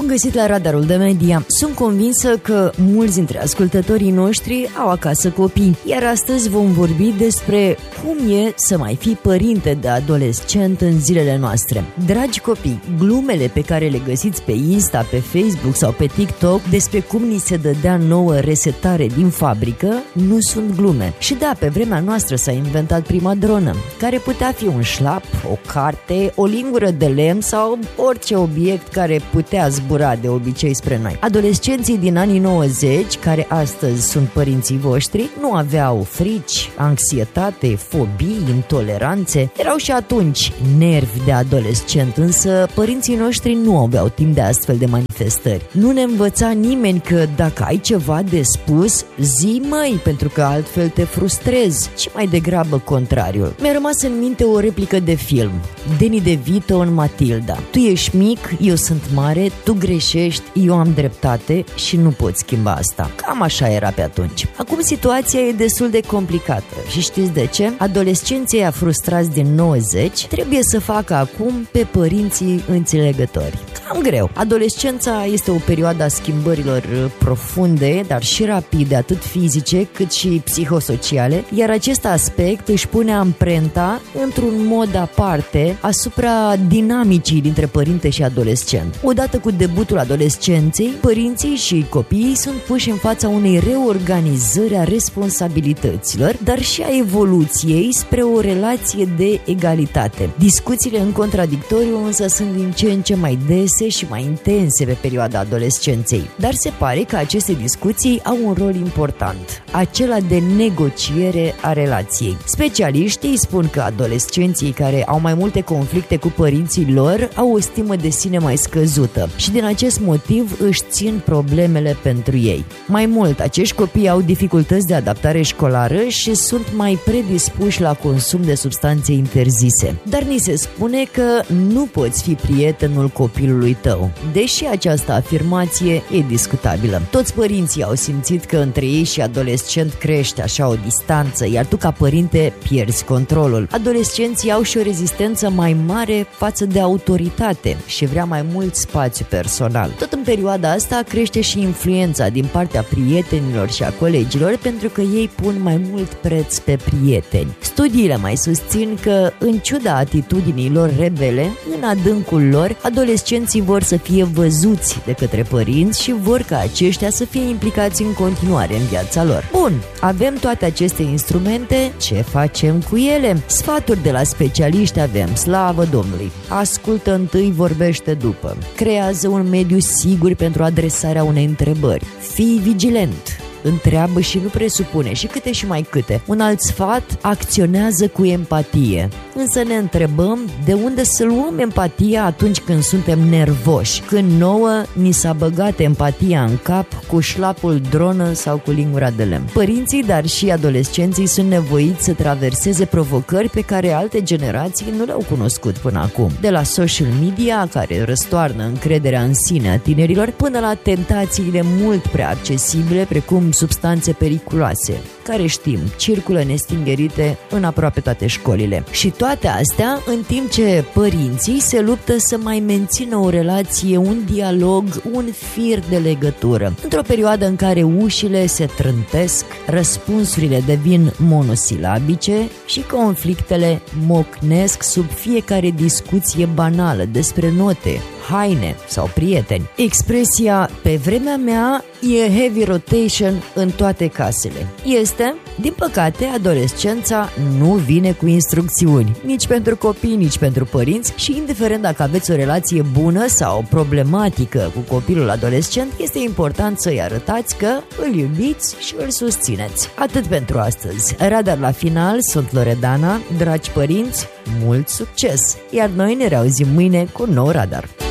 Bun găsit la Radarul de Media. Sunt convinsă că mulți dintre ascultătorii noștri au acasă copii, iar astăzi vom vorbi despre cum e să mai fii părinte de adolescent în zilele noastre. Dragi copii, glumele pe care le găsiți pe Insta, pe Facebook sau pe TikTok despre cum ni se dădea nouă resetare din fabrică nu sunt glume. Și da, pe vremea noastră s-a inventat prima dronă, care putea fi un șlap, o carte, o lingură de lemn sau orice obiect care putea zbura de obicei spre noi. Adolescenții din anii 90, care astăzi sunt părinții voștri, nu aveau frici, anxietate, fobii, intoleranțe. Erau și atunci nervi de adolescent, însă părinții noștri nu aveau timp de astfel de manifestări. Nu ne învăța nimeni că dacă ai ceva de spus, zi măi, pentru că altfel te frustrezi, ci mai degrabă contrariul. Mi-a rămas în minte o replică de film, Danny DeVito în Matilda. Tu ești mic, eu sunt mare, tu greșești, eu am dreptate și nu poți schimba asta. Cam așa era pe atunci. Acum situația e destul de complicată și știți de ce? Adolescenții ăia frustrați din 90 trebuie să facă acum pe părinții înțelegători. Cam greu. Adolescența este o perioadă a schimbărilor profunde, dar și rapide, atât fizice cât și psihosociale, iar acest aspect își pune amprenta într-un mod aparte asupra dinamicii dintre părinte și adolescent. Odată cu debutul adolescenței, părinții și copiii sunt puși în fața unei reorganizări a responsabilităților, dar și a evoluției spre o relație de egalitate. Discuțiile în contradictoriu însă sunt din ce în ce mai dese și mai intense pe perioada adolescenței. Dar se pare că aceste discuții au un rol important, acela de negociere a relației. Specialiștii spun că adolescenții care au mai multe conflicte cu părinții lor au o stimă de sine mai scăzută și din acest motiv își țin problemele pentru ei. Mai mult, acești copii au dificultăți de adaptare școlară și sunt mai predispuși la consum de substanțe interzise. Dar ni se spune că nu poți fi prietenul copilului tău, deși această afirmație e discutabilă. Toți părinții au simțit că între ei și adolescent crește așa o distanță, iar tu ca părinte pierzi controlul. Adolescenții au și o rezistență mai mare față de autoritate și vrea mai mult spațiu personal. Tot în perioada asta crește și influența din partea prietenilor și a colegilor, pentru că ei pun mai mult preț pe prieteni. Studiile mai susțin că, în ciuda atitudinii lor rebele, în adâncul lor, adolescenții vor să fie văzuți de către părinți și vor ca aceștia să fie implicați în continuare în viața lor. Bun, avem toate aceste instrumente, ce facem cu ele? Sfaturi de la specialiști avem, slavă Domnului. Ascultă întâi, vorbește după. Creează un mediu sigur pentru adresarea unei întrebări. Fii vigilent. Întreabă și nu presupune și câte și mai câte. Un alt sfat, acționează cu empatie. Însă ne întrebăm de unde să luăm empatia atunci când suntem nervoși, când nouă ni s-a băgat empatia în cap cu șlapul dronă sau cu lingura de lemn. Părinții, dar și adolescenții sunt nevoiți să traverseze provocări pe care alte generații nu le-au cunoscut până acum. De la social media, care răstoarnă încrederea în sine a tinerilor, până la tentațiile mult prea accesibile, precum substanțe periculoase, care știm, circulă nestingerite în aproape toate școlile. Și toate astea în timp ce părinții se luptă să mai mențină o relație, un dialog, un fir de legătură. Într-o perioadă în care ușile se trântesc, răspunsurile devin monosilabice și conflictele mocnesc sub fiecare discuție banală despre note, haine sau prieteni. Expresia "pe vremea mea" e heavy rotation în toate casele. Este, din păcate, adolescența nu vine cu instrucțiuni, nici pentru copii, nici pentru părinți și indiferent dacă aveți o relație bună sau problematică cu copilul adolescent, este important să-i arătați că îl iubiți și îl susțineți. Atât pentru astăzi. Radar la final, sunt Loredana. Dragi părinți, mult succes! Iar noi ne reauzim mâine cu un nou Radar.